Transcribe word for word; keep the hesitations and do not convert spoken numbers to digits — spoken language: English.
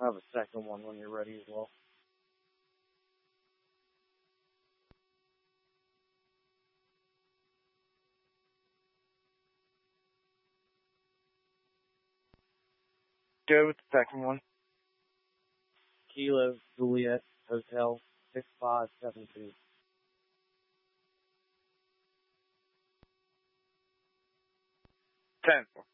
I have a second one when you're ready as well. Go with the second one. Kilo Juliet Hotel six five seven two. Ten.